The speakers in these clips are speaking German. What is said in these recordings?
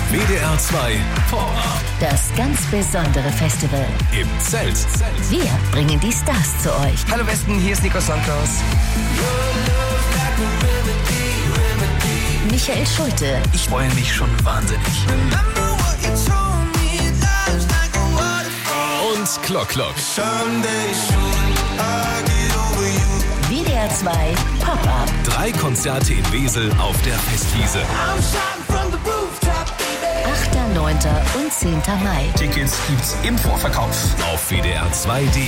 WDR 2 Pop-Up. Das ganz besondere Festival. Im Zelt. Wir bringen die Stars zu euch. Hallo Westen, hier ist Nico Santos. Michael Schulte. Ich freue mich schon wahnsinnig. Und Klock. WDR 2 Pop-Up. 3 Konzerte in Wesel auf der Festwiese. 8., 9. und 10. Mai. Tickets gibt's im Vorverkauf. Auf WDR2.de.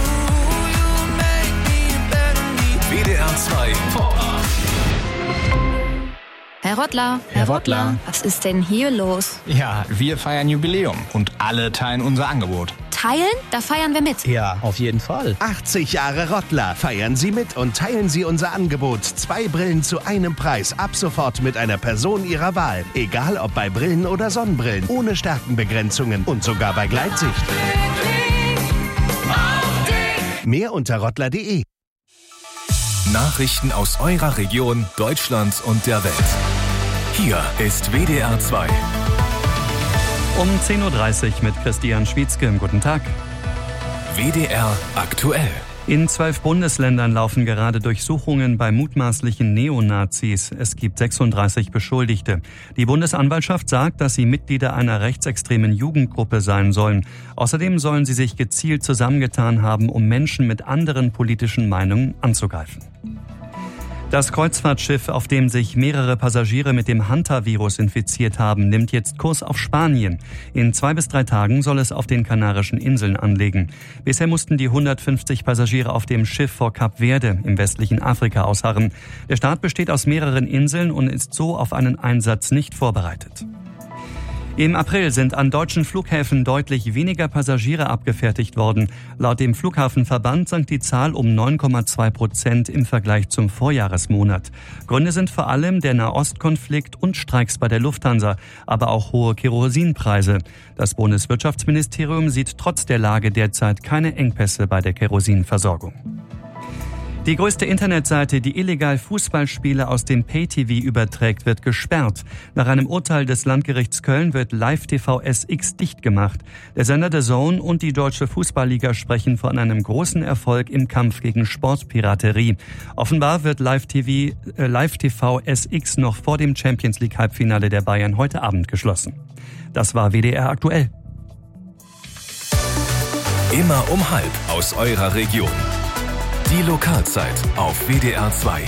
WDR 2 Pop-Up. Herr Rottler. Was ist denn hier los? Ja, wir feiern Jubiläum und alle teilen unser Angebot. Teilen? Da feiern wir mit. Ja, auf jeden Fall. 80 Jahre Rottler. Feiern Sie mit und teilen Sie unser Angebot. 2 Brillen zu einem Preis. Ab sofort mit einer Person Ihrer Wahl. Egal ob bei Brillen oder Sonnenbrillen. Ohne Stärkenbegrenzungen und sogar bei Gleitsicht. Mehr unter rottler.de. Nachrichten aus eurer Region, Deutschland und der Welt. Hier ist WDR 2. Um 10.30 Uhr mit Christian Schwietzke. Guten Tag. WDR aktuell. In 12 Bundesländern laufen gerade Durchsuchungen bei mutmaßlichen Neonazis. Es gibt 36 Beschuldigte. Die Bundesanwaltschaft sagt, dass sie Mitglieder einer rechtsextremen Jugendgruppe sein sollen. Außerdem sollen sie sich gezielt zusammengetan haben, um Menschen mit anderen politischen Meinungen anzugreifen. Das Kreuzfahrtschiff, auf dem sich mehrere Passagiere mit dem Hantavirus infiziert haben, nimmt jetzt Kurs auf Spanien. In 2 bis 3 Tagen soll es auf den Kanarischen Inseln anlegen. Bisher mussten die 150 Passagiere auf dem Schiff vor Kap Verde im westlichen Afrika ausharren. Der Staat besteht aus mehreren Inseln und ist so auf einen Einsatz nicht vorbereitet. Im April sind an deutschen Flughäfen deutlich weniger Passagiere abgefertigt worden. Laut dem Flughafenverband sank die Zahl um 9,2% im Vergleich zum Vorjahresmonat. Gründe sind vor allem der Nahostkonflikt und Streiks bei der Lufthansa, aber auch hohe Kerosinpreise. Das Bundeswirtschaftsministerium sieht trotz der Lage derzeit keine Engpässe bei der Kerosinversorgung. Die größte Internetseite, die illegal Fußballspiele aus dem Pay-TV überträgt, wird gesperrt. Nach einem Urteil des Landgerichts Köln wird Live-TV SX dicht gemacht. Der Sender DAZN und die Deutsche Fußballliga sprechen von einem großen Erfolg im Kampf gegen Sportpiraterie. Offenbar wird Live-TV SX noch vor dem Champions-League-Halbfinale der Bayern heute Abend geschlossen. Das war WDR aktuell. Immer um 12:30 aus eurer Region. Die Lokalzeit auf WDR 2.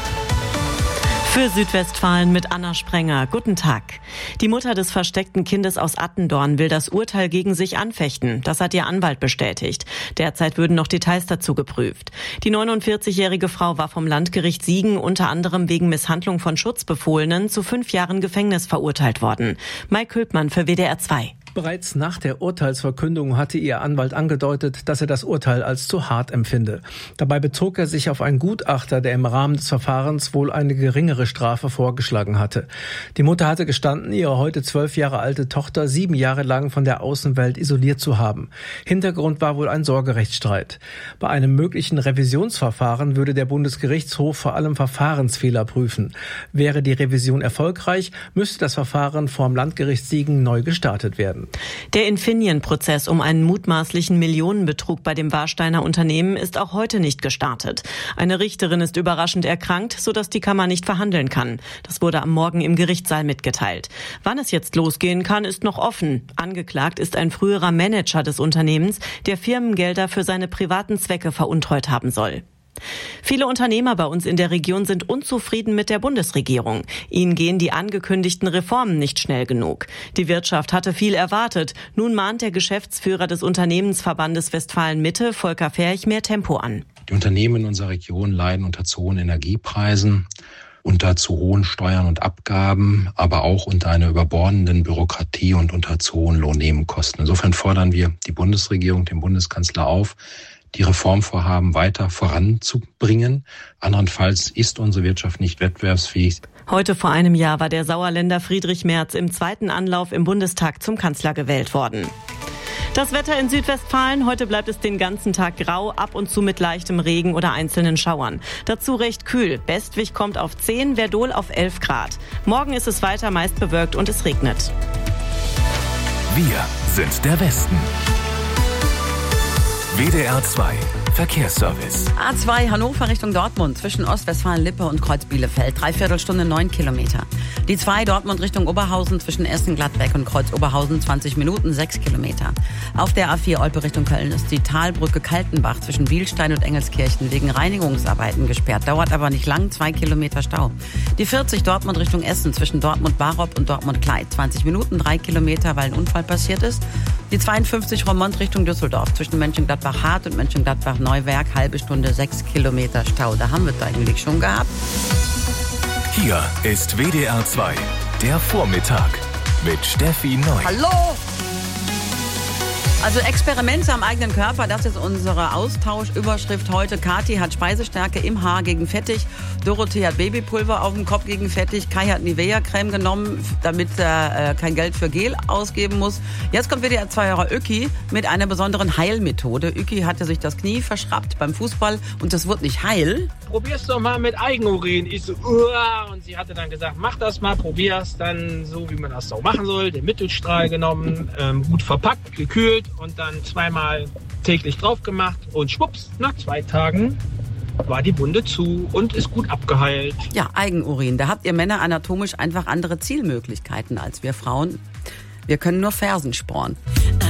Für Südwestfalen mit Anna Sprenger. Guten Tag. Die Mutter des versteckten Kindes aus Attendorn will das Urteil gegen sich anfechten. Das hat ihr Anwalt bestätigt. Derzeit würden noch Details dazu geprüft. Die 49-jährige Frau war vom Landgericht Siegen unter anderem wegen Misshandlung von Schutzbefohlenen zu 5 Jahren Gefängnis verurteilt worden. Mike Hülpmann für WDR 2. Bereits nach der Urteilsverkündung hatte ihr Anwalt angedeutet, dass er das Urteil als zu hart empfinde. Dabei bezog er sich auf einen Gutachter, der im Rahmen des Verfahrens wohl eine geringere Strafe vorgeschlagen hatte. Die Mutter hatte gestanden, ihre heute 12 Jahre alte Tochter 7 Jahre lang von der Außenwelt isoliert zu haben. Hintergrund war wohl ein Sorgerechtsstreit. Bei einem möglichen Revisionsverfahren würde der Bundesgerichtshof vor allem Verfahrensfehler prüfen. Wäre die Revision erfolgreich, müsste das Verfahren vorm Landgericht Siegen neu gestartet werden. Der Infineon-Prozess um einen mutmaßlichen Millionenbetrug bei dem Warsteiner Unternehmen ist auch heute nicht gestartet. Eine Richterin ist überraschend erkrankt, sodass die Kammer nicht verhandeln kann. Das wurde am Morgen im Gerichtssaal mitgeteilt. Wann es jetzt losgehen kann, ist noch offen. Angeklagt ist ein früherer Manager des Unternehmens, der Firmengelder für seine privaten Zwecke veruntreut haben soll. Viele Unternehmer bei uns in der Region sind unzufrieden mit der Bundesregierung. Ihnen gehen die angekündigten Reformen nicht schnell genug. Die Wirtschaft hatte viel erwartet. Nun mahnt der Geschäftsführer des Unternehmensverbandes Westfalen-Mitte, Volker Ferch, mehr Tempo an. Die Unternehmen in unserer Region leiden unter zu hohen Energiepreisen, unter zu hohen Steuern und Abgaben, aber auch unter einer überbordenden Bürokratie und unter zu hohen Lohnnebenkosten. Insofern fordern wir die Bundesregierung, den Bundeskanzler auf, die Reformvorhaben weiter voranzubringen. Andernfalls ist unsere Wirtschaft nicht wettbewerbsfähig. Heute vor einem Jahr war der Sauerländer Friedrich Merz im 2. Anlauf im Bundestag zum Kanzler gewählt worden. Das Wetter in Südwestfalen. Heute bleibt es den ganzen Tag grau, ab und zu mit leichtem Regen oder einzelnen Schauern. Dazu recht kühl. Bestwig kommt auf 10, Verdol auf 11 Grad. Morgen ist es weiter meist bewölkt und es regnet. Wir sind der Westen. WDR 2 Verkehrsservice. A2 Hannover Richtung Dortmund zwischen Ostwestfalen-Lippe und Kreuz-Bielefeld. 3/4 Stunde 9 Kilometer. Die 2 Dortmund Richtung Oberhausen zwischen Essen-Gladbeck und Kreuz-Oberhausen 20 Minuten 6 Kilometer. Auf der A4 Olpe Richtung Köln ist die Talbrücke Kaltenbach zwischen Bielstein und Engelskirchen wegen Reinigungsarbeiten gesperrt. Dauert aber nicht lang, 2 Kilometer Stau. Die 40 Dortmund Richtung Essen zwischen Dortmund-Barob und Dortmund-Kleid. 20 Minuten 3 Kilometer, weil ein Unfall passiert ist. Die 52 Roermond Richtung Düsseldorf zwischen Mönchengladbach-Hart und Mönchengladbach-Neuwerk. Halbe Stunde 6 Kilometer Stau. Da haben wir es eigentlich schon gehabt. Hier ist WDR 2, der Vormittag mit Steffi Neu. Hallo! Also Experimente am eigenen Körper, das ist unsere Austauschüberschrift heute. Kathi hat Speisestärke im Haar gegen Fettig. Dorothee hat Babypulver auf dem Kopf gegen Fettig. Kai hat Nivea-Creme genommen, damit er kein Geld für Gel ausgeben muss. Jetzt kommt WDR 2-Hörer Öki mit einer besonderen Heilmethode. Öki hatte sich das Knie verschraubt beim Fußball und das wird nicht heil. Probier's doch mal mit Eigenurin. Ich so, und sie hatte dann gesagt, mach das mal, probier's dann so, wie man das auch machen soll. Den Mittelstrahl genommen, gut verpackt, gekühlt und dann 2-mal täglich drauf gemacht und schwupps, nach 2 Tagen war die Wunde zu und ist gut abgeheilt. Ja, Eigenurin. Da habt ihr Männer anatomisch einfach andere Zielmöglichkeiten als wir Frauen. Wir können nur Fersen sporn.